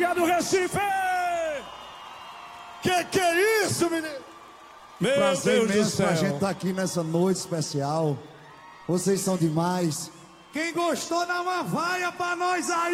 Obrigado, Recife! Que é isso, menino? Meu Prazer Deus do imenso céu. pra gente estar aqui nessa noite especial. Vocês são demais. Quem gostou, dá uma vaia pra nós aí!